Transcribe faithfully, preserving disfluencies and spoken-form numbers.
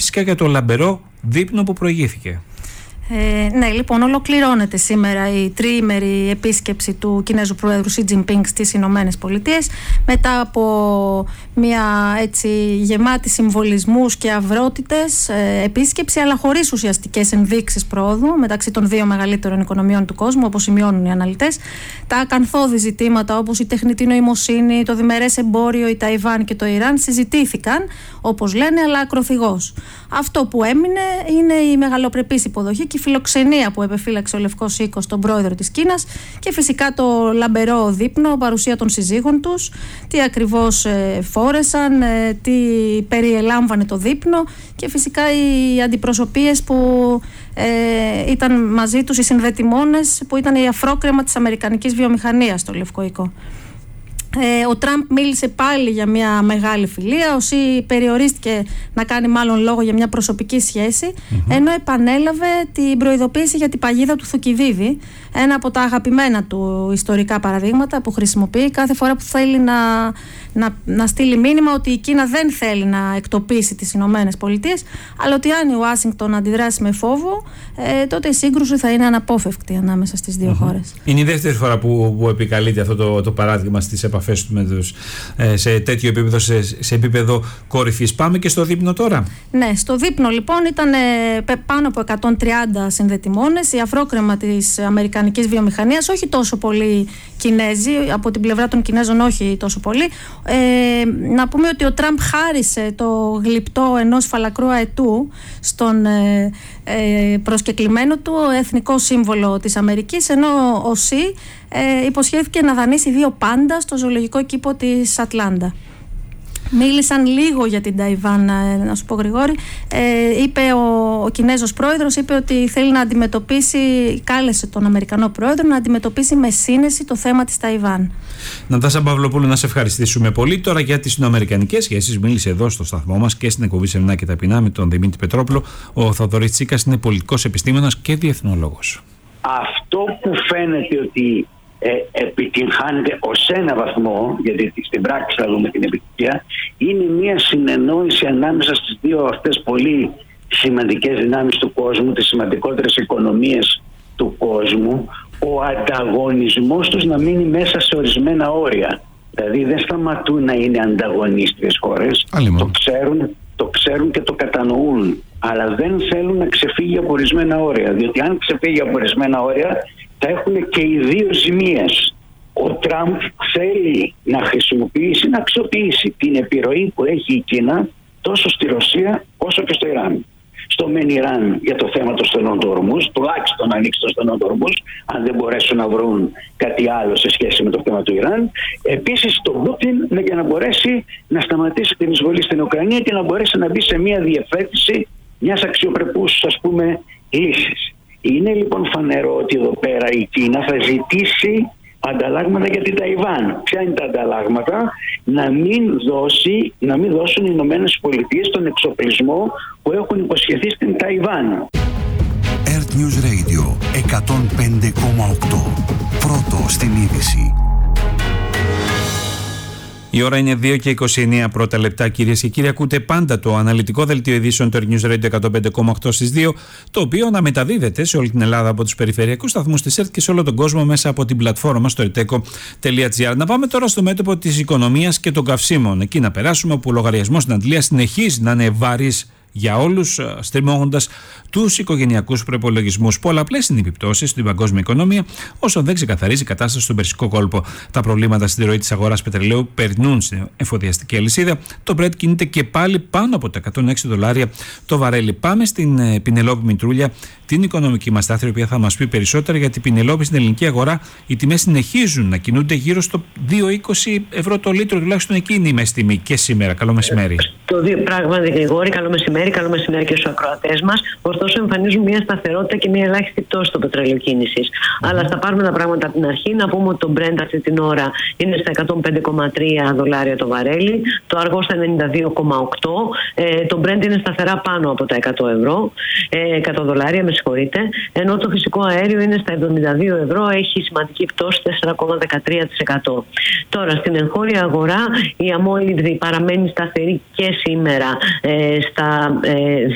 φυσικά για το λαμπερό δείπνο που προηγήθηκε. Ε, ναι, λοιπόν, ολοκληρώνεται σήμερα η τριήμερη επίσκεψη του Κινέζου Πρόεδρου Σι Τζινπίνγκ στις Ηνωμένες Πολιτείες, μετά από μια έτσι γεμάτη συμβολισμούς και αυρότητες ε, επίσκεψη, αλλά χωρίς ουσιαστικές ενδείξεις προόδου μεταξύ των δύο μεγαλύτερων οικονομιών του κόσμου, όπως σημειώνουν οι αναλυτές. Τα ακανθώδη ζητήματα όπως η τεχνητή νοημοσύνη, το διμερές εμπόριο, η Ταϊβάν και το Ιράν συζητήθηκαν, όπως λένε, αλλά ακροθυγώς. Αυτό που έμεινε είναι η μεγαλοπρεπής υποδοχή και η φιλοξενία που επεφύλαξε ο Λευκός Οίκος τον πρόεδρο της Κίνας και φυσικά το λαμπερό δείπνο, παρουσία των συζύγων τους, τι ακριβώς ε, φόρεσαν, ε, τι περιελάμβανε το δείπνο και φυσικά οι αντιπροσωπείες που ε, ήταν μαζί τους, οι συνδετημόνες που ήταν η αφρόκρεμα της αμερικανικής βιομηχανίας στο Λευκό Οίκο. Ε, ο Τραμπ μίλησε πάλι για μια μεγάλη φιλία, ο Σι περιορίστηκε να κάνει μάλλον λόγο για μια προσωπική σχέση, mm-hmm. ενώ επανέλαβε την προειδοποίηση για την παγίδα του Θουκυδίδη, ένα από τα αγαπημένα του ιστορικά παραδείγματα που χρησιμοποιεί κάθε φορά που θέλει να, να, να στείλει μήνυμα ότι η Κίνα δεν θέλει να εκτοπίσει τις Ηνωμένες Πολιτείες, αλλά ότι αν η Ουάσιγκτον αντιδράσει με φόβο, ε, τότε η σύγκρουση θα είναι αναπόφευκτη ανάμεσα στις δύο mm-hmm. χώρες. Είναι η δεύτερη φορά που, που επικαλείται αυτό το, το παράδειγμα στις επαφές του με τους, ε, σε τέτοιο επίπεδο, σε, σε επίπεδο κορυφής. Πάμε και στο δείπνο τώρα. Ναι, στο δείπνο λοιπόν ήταν ε, πάνω από εκατόν τριάντα συνδετημόνες, η αφρόκρεμα της αμερικανικής βιομηχανίας, όχι τόσο πολύ Κινέζοι, από την πλευρά των Κινέζων όχι τόσο πολύ. Ε, να πούμε ότι ο Τραμπ χάρισε το γλυπτό ενός φαλακρού αετού στον ε, ε, προσκεκλημένο του, εθνικό σύμβολο της Αμερικής, ενώ ο Σι ε, υποσχέθηκε να δανείσει δύο πάντα στο ζωολογικό κήπο της Ατλάντα. Μίλησαν λίγο για την Ταϊβάν, να σου πω Γρηγόρη. Ε, είπε ο, ο Κινέζος πρόεδρος, είπε ότι θέλει να αντιμετωπίσει, κάλεσε τον Αμερικανό πρόεδρο να αντιμετωπίσει με σύνεση το θέμα της Ταϊβάν. Νατάσα Παυλοπούλου, να σε ευχαριστήσουμε πολύ. Τώρα για τις ινοαμερικανικές σχέσεις, μίλησε εδώ στο σταθμό μας και στην εκπομπή Σεμνά και Ταπεινά με τον Δημήτρη Πετρόπουλο. Ο Θοδωρής Τσίκας είναι πολιτικός επιστήμονας και διεθνολόγος. Αυτό που φαίνεται ότι Ε, επιτυγχάνεται ως ένα βαθμό, γιατί στην πράξη θα δούμε την επιτυχία, είναι μια συνεννόηση ανάμεσα στις δύο αυτές πολύ σημαντικές δυνάμεις του κόσμου, τις σημαντικότερες οικονομίες του κόσμου, ο ανταγωνισμός τους να μείνει μέσα σε ορισμένα όρια. Δηλαδή δεν σταματούν να είναι ανταγωνίστριες χώρες, το ξέρουν, το ξέρουν και το κατανοούν, αλλά δεν θέλουν να ξεφύγει από ορισμένα όρια, διότι αν ξεφύγει από ορισμένα όρια θα έχουν και οι δύο ζημίες. Ο Τραμπ θέλει να χρησιμοποιήσει, να αξιοποιήσει την επιρροή που έχει η Κίνα τόσο στη Ρωσία όσο και στο Ιράν. Στο μεν Ιράν για το θέμα των στενών του Ορμούζ, τουλάχιστον να ανοίξει το στενό του Ορμούζ, αν δεν μπορέσουν να βρουν κάτι άλλο σε σχέση με το θέμα του Ιράν. Επίσης τον Πούτιν για να μπορέσει να σταματήσει την εισβολή στην Ουκρανία και να μπορέσει να μπει σε μια διευθέτηση μιας αξιοπρεπούς, ας πούμε, λύσης. Είναι λοιπόν φανερό ότι εδώ πέρα η Κίνα θα ζητήσει ανταλλάγματα για την Ταϊβάν. Ποια είναι τα ανταλλάγματα? Να μην, δώσει, να μην δώσουν οι Ηνωμένες Πολιτείες τον εξοπλισμό που έχουν υποσχεθεί στην Ταϊβάν. Earth News Radio εκατόν πέντε κόμμα οκτώ. Πρώτο στην είδηση. Η ώρα είναι δύο και είκοσι εννέα πρώτα λεπτά, κυρίες και κύριοι. Ακούτε πάντα το αναλυτικό δελτίο ειδήσεων του Earth News Radio εκατόν πέντε κόμμα οκτώ στις δύο, το οποίο αναμεταδίδεται σε όλη την Ελλάδα από τους περιφερειακούς σταθμούς της ΕΡΤ και σε όλο τον κόσμο μέσα από την πλατφόρμα μας στο ερτέκο τελεία τζι άρ. Να πάμε τώρα στο μέτωπο της οικονομίας και των καυσίμων. Εκεί να περάσουμε, όπου ο λογαριασμός στην Αντλία συνεχίζει να είναι βαρύς για όλους, στριμώγοντας τους οικογενειακούς προϋπολογισμούς. Πολλαπλές είναι οι επιπτώσεις στην παγκόσμια οικονομία, όσο δεν ξεκαθαρίζει η κατάσταση στον Περσικό κόλπο. Τα προβλήματα στην ροή της αγοράς πετρελαίου περνούν στην εφοδιαστική αλυσίδα. Το Brent κινείται και πάλι πάνω από τα εκατόν έξι δολάρια το βαρέλι. Πάμε στην Πινελόπη Μητρούλια, την οικονομική μας στάθρη, η οποία θα μας πει περισσότερα, γιατί η Πινελόπη στην ελληνική αγορά οι τιμές συνεχίζουν να κινούνται γύρω στο δύο είκοσι ευρώ το λίτρο, τουλάχιστον εκεί είναι η μέση τιμή και σήμερα. Καλό μεσημέρι. Το δύο πράγματι, Γρηγόρη, καλό μεσημέρι, καλό μεσημέρι και στους ακροατές μας. Ωστόσο, εμφανίζουν μια σταθερότητα και μια ελάχιστη πτώση στο πετρέλαιο κίνησης. Mm-hmm. Αλλά θα πάρουμε τα πράγματα από την αρχή. Να πούμε ότι το Brent αυτή την ώρα είναι στα εκατόν πέντε κόμμα τρία δολάρια το βαρέλι, το αργό στα ενενήντα δύο κόμμα οκτώ. Ε, το Brent είναι σταθερά πάνω από τα εκατό ευρώ, ε, εκατό δολάρια, με συγχωρείτε. Ενώ το φυσικό αέριο είναι στα εβδομήντα δύο ευρώ, έχει σημαντική πτώση τέσσερα κόμμα δεκατρία τοις εκατό. Τώρα, στην εγχώρια αγορά η αμόλυβδη παραμένει σταθερή και σήμερα ε, στα ε,